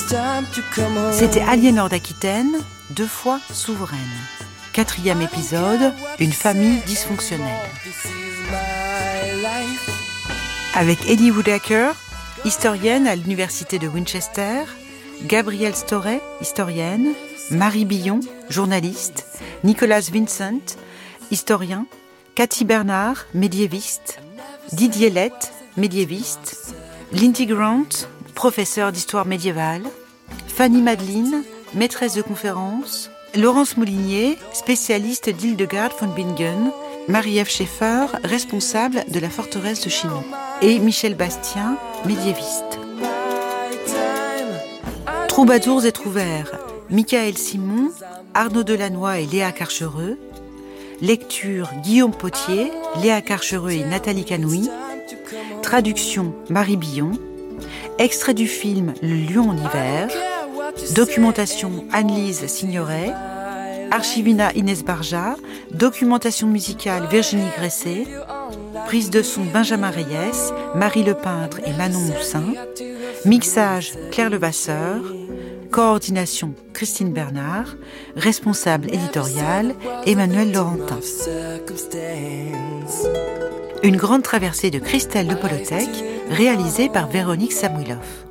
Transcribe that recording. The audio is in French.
C'était Aliénor d'Aquitaine, 2 fois souveraine. 4e épisode, une famille dysfonctionnelle. Avec Eddie Woodacre, historienne à l'université de Winchester, Gabrielle Storey, historienne, Marie Billon, journaliste, Nicolas Vincent, historien, Cathy Bernard, médiéviste, Didier Lett, médiéviste, Lindsey Grant, professeur d'histoire médiévale, Fanny Madeline, maîtresse de conférences, Laurence Moulinier, spécialiste d'Hildegard von Bingen, Marie-Ève Schaeffer, responsable de la forteresse de Chinon, et Michel Bastien, médiéviste. Troubadours et trouvères, Michael Simon, Arnaud Delannoy et Léa Carchereux. Lecture Guillaume Potier, Léa Carchereux et Nathalie Canouy. Traduction Marie Billon. Extrait du film Le Lion en hiver. Documentation Anne-Lise Signoret. Archivina Inès Barja. Documentation musicale Virginie Gresset. Prise de son Benjamin Reyes, Marie Lepeintre et Manon Moussin. Mixage Claire Levasseur. Coordination Christine Bernard. Responsable éditorial Emmanuel Laurentin. Une grande traversée de Christelle de Polotec, réalisée par Véronique Samuilov.